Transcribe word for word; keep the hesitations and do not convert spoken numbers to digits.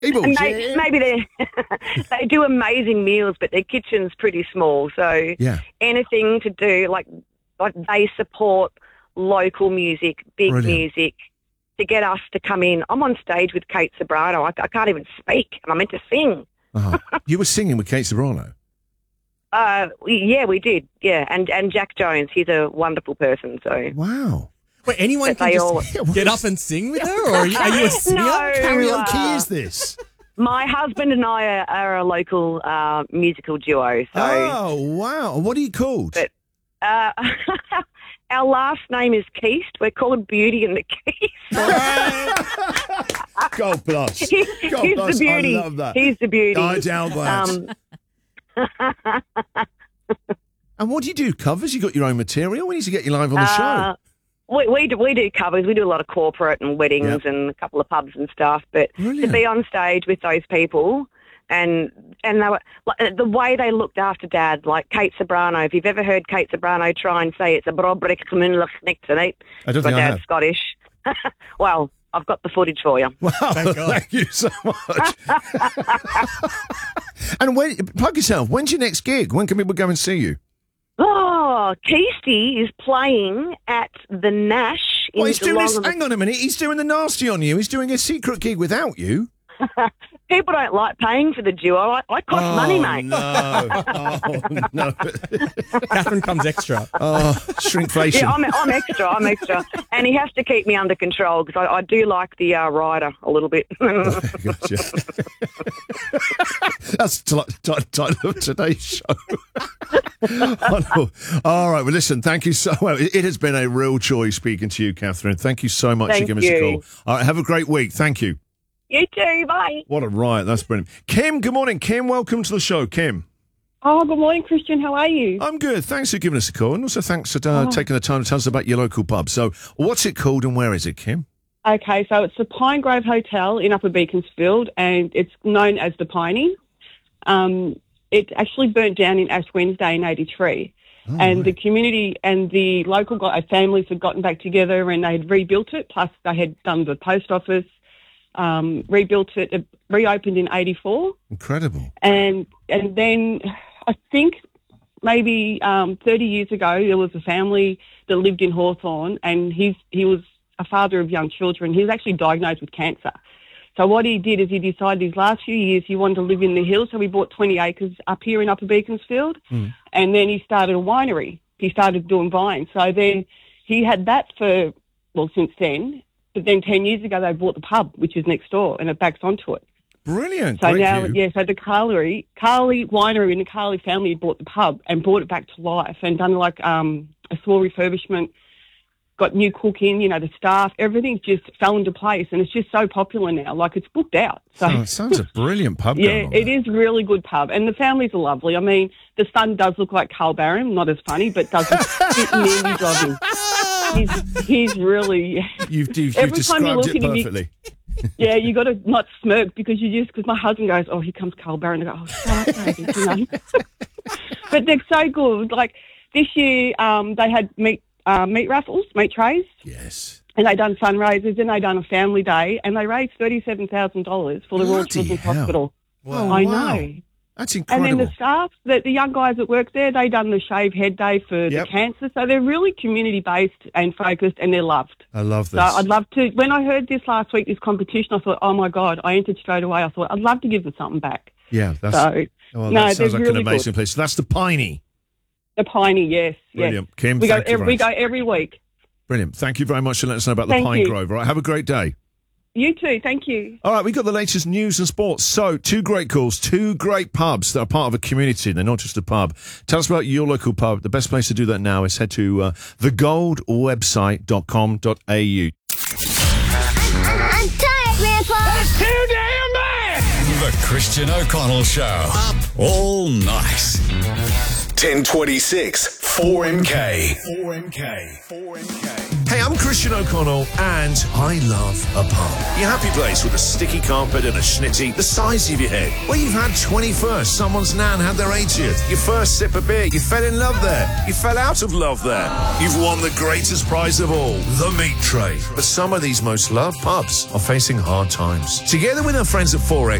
Eebles, And they, yeah. maybe they they do amazing meals, but their kitchen's pretty small. So Yeah. anything to do, like, like they support local music, big Brilliant. music, to get us to come in. I'm on stage with Kate Sobrano. I, I can't even speak, and I'm meant to sing. Uh-huh. You were singing with Kate Sobrano. Uh, yeah, we did. Yeah, and and Jack Jones, he's a wonderful person. So Wow. Wait, anyone But can they just all- get up and sing with her, or are you, are you a singer? No, Karaoke uh, is this? my husband and I are, are a local uh, musical duo. So Oh, wow. What are you called? But- uh, our last name is Keast. We're called Beauty and the Keast. God bless. He- God he's bless. the beauty. I love that. He's the beauty. Guy Dalblatt. Um, And what do you do? Covers? You got your own material? We need to get you live on the show. uh, we, we, do, we do covers. We do a lot of corporate and weddings Yep. and a couple of pubs and stuff. But Brilliant. to be on stage with those people and and they were, like, the way they looked after Dad, like Kate Sobrano. If you've ever heard Kate Sobrano try and say it's a brobrek community tonight, I don't my think I dad's have. Scottish. Well, I've got the footage for you. Wow, Thank God. thank you so much. And when, plug yourself. When's your next gig? When can people go and see you? Oh, Keasty is playing at the Nash in Well, he's doing this. Geelong. Hang on a minute. He's doing the nasty on you. He's doing a secret gig without you. People don't like paying for the duo. I, I cost money, mate. No. Oh, no. Catherine comes extra. Oh, shrinkflation. Yeah, I'm, I'm extra. I'm extra. And he has to keep me under control because I, I do like the uh, rider a little bit. Gotcha. That's the t- t- title of today's show. Oh, no. All right. Well, listen, thank you so much. It, it has been a real joy speaking to you, Catherine. Thank you so much Thank for giving us a you. call. All right. Have a great week. Thank you. You too. Bye. What a riot. That's brilliant. Kim, good morning. Kim, welcome to the show. Kim. Oh, good morning, Christian. How are you? I'm good. Thanks for giving us a call. And also thanks for uh, taking the time to tell us about your local pub. So what's it called and where is it, Kim? Okay, so it's the Pine Grove Hotel in Upper Beaconsfield, and it's known as the Piney. Um, it actually burnt down in Ash Wednesday in eighty-three. Oh, and right. the community and the local guy, families had gotten back together and they had rebuilt it, plus they had done the post office, um, rebuilt it, it reopened in eighty-four. Incredible. And and then I think maybe um, thirty years ago there was a family that lived in Hawthorne, and he's he was a father of young children. He was actually diagnosed with cancer. So what he did is he decided his last few years he wanted to live in the hills, so he bought twenty acres up here in Upper Beaconsfield, Mm. and then he started a winery. He started doing vines. So then he had that for, well, since then. But then ten years ago they bought the pub, which is next door, and it backs onto it. Brilliant. So Great now, view. yeah, so the Carly, Carly Winery and the Carly family bought the pub and brought it back to life and done like um, a small refurbishment, got new cooking, you know, the staff, everything just fell into place, and it's just so popular now. Like, it's booked out. So, Oh, it sounds a brilliant pub. yeah, going on it there. is a really good pub, and the families are lovely. I mean, the son does look like Carl Barron, not as funny, but doesn't fit nearly of him. He's, he's really... You've, you've, Every you've time you described look it at him, you- perfectly. Yeah, you got to not smirk because you just, because my husband goes, oh, here comes Carl Barron. I go, oh, shut up, David, you know. But they're so good. Like, this year um, they had meat uh, meat raffles, meat trays, Yes. and they done fundraisers, and they done a family day, and they raised thirty-seven thousand dollars for the Royal Bloody Children's hell. Hospital. Oh, I wow. know. That's And incredible. then the staff, the, the young guys that work there, they done the Shave Head Day for Yep. the cancer. So they're really community-based and focused, and they're loved. I love So this. I'd love to, when I heard this last week, this competition, I thought, oh, my God, I entered straight away. I thought, I'd love to give them something back. yeah, that's, So, well, no, that sounds they're like really an amazing good. place. So that's the Piney. The Piney, yes. Brilliant. Yes. Kim, We go, thank you every, very we go much. every week. Brilliant. Thank you very much for letting us know about the Thank Pine you. Grove. All right, have a great day. You too. Thank you. All right, we've got the latest news and sports. So, two great calls, two great pubs that are part of a community. They're not just a pub. Tell us about your local pub. The best place to do that now is head to uh, the gold website dot com dot a u. I'm tired, Grandpa. Too damn bad! The Christian O'Connell Show. Up all night. ten twenty-six, four M K. four M K. four M K. Hey, Hey, I'm Christian O'Connell, and I love a pub. Your happy place with a sticky carpet and a schnitty the size of your head. Where you've had twenty-first, someone's nan had their eightieth. Your first sip of beer, you fell in love there. You fell out of love there. You've won the greatest prize of all, the meat tray. But some of these most loved pubs are facing hard times. Together with our friends at four X,